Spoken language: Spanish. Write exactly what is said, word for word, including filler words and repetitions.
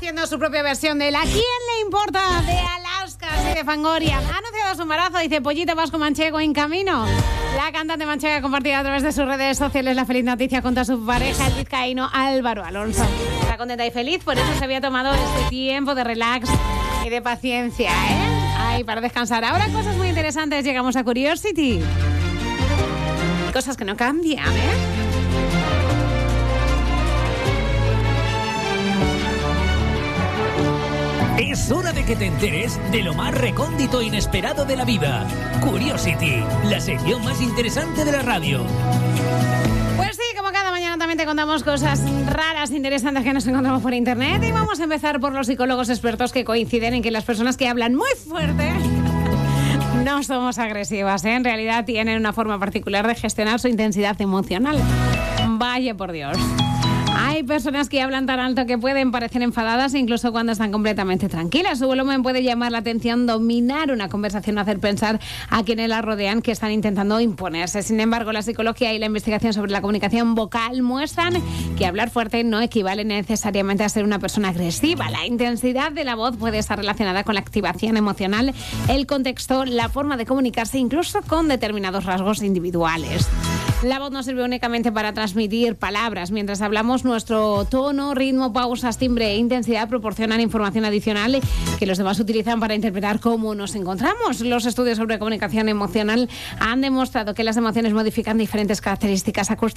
haciendo su propia versión de la ¿Quién le importa? De Alaska y de Fangoria. Ha anunciado su embarazo, dice Pollito Vasco Manchego en camino. La cantante manchega ha compartido a través de sus redes sociales la feliz noticia junto a su pareja, el vizcaíno Álvaro Alonso. Está contenta y feliz, por eso se había tomado este tiempo de relax y de paciencia, ¿eh? Ay, para descansar. Ahora cosas muy interesantes, llegamos a Curiosity. Cosas que no cambian, ¿eh? Es hora de que te enteres de lo más recóndito e inesperado de la vida. Curiosity, la sección más interesante de la radio. Pues sí, como cada mañana también te contamos cosas raras, interesantes que nos encontramos por internet. Y vamos a empezar por los psicólogos expertos que coinciden en que las personas que hablan muy fuerte no somos agresivas, ¿eh? En realidad tienen una forma particular de gestionar su intensidad emocional. Vaya por Dios. Hay personas que hablan tan alto que pueden parecer enfadadas incluso cuando están completamente tranquilas. Su volumen puede llamar la atención, dominar una conversación, hacer pensar a quienes la rodean que están intentando imponerse. Sin embargo, la psicología y la investigación sobre la comunicación vocal muestran que hablar fuerte no equivale necesariamente a ser una persona agresiva. La intensidad de la voz puede estar relacionada con la activación emocional, el contexto, la forma de comunicarse, incluso con determinados rasgos individuales. La voz no sirve únicamente para transmitir palabras. Mientras hablamos, nuestro tono, ritmo, pausas, timbre e intensidad proporcionan información adicional que los demás utilizan para interpretar cómo nos encontramos. Los estudios sobre comunicación emocional han demostrado que las emociones modifican diferentes características acústicas